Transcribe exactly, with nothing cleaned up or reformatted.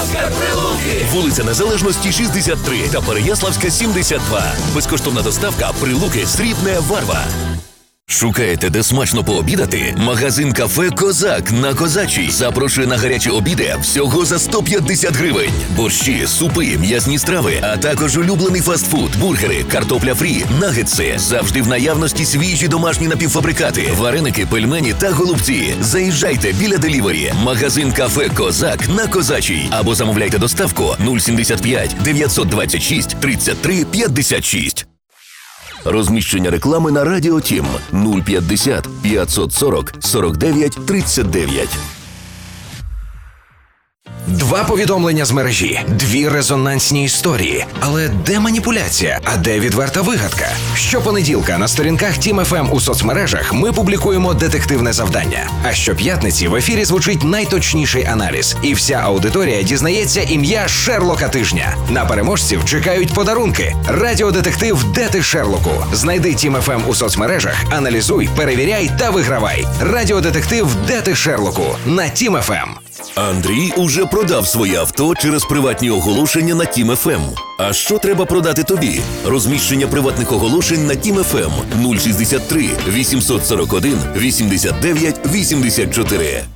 Оскар Прилуки! Вулиця Незалежності, шістдесят три та Переяславська, сімдесят два. Безкоштовна доставка. Прилуки, Срібне, Варва. Шукаєте, де смачно пообідати? Магазин кафе «Козак» на Козачій запрошує на гарячі обіди всього за сто п'ятдесят гривень. Борщі, супи, м'ясні страви, а також улюблений фастфуд, бургери, картопля фрі, нагетси. Завжди в наявності свіжі домашні напівфабрикати, вареники, пельмені та голубці. Заїжджайте біля делівері. Магазин кафе «Козак» на Козачій. Або замовляйте доставку нуль сімдесят п'ять дев'ятсот двадцять шість тридцять три п'ятдесят шість. Розміщення реклами на Радіо Тім нуль п'ятдесят п'ятсот сорок сорок дев'ять тридцять дев'ять. Два повідомлення з мережі, дві резонансні історії. Але де маніпуляція, а де відверта вигадка? Щопонеділка на сторінках Тім еф ем у соцмережах ми публікуємо детективне завдання. А щоп'ятниці в ефірі звучить найточніший аналіз. І вся аудиторія дізнається ім'я Шерлока тижня. На переможців чекають подарунки. Радіодетектив «Де ти, Шерлоку?» Знайди Тім еф ем у соцмережах, аналізуй, перевіряй та вигравай. Радіодетектив «Де ти, Шерлоку?» на Тім еф ем. Андрій уже продав своє авто через приватні оголошення на Тім еф ем. А що треба продати тобі? Розміщення приватних оголошень на Тім еф ем нуль шістдесят три вісімсот сорок один вісімдесят дев'ять вісімдесят чотири.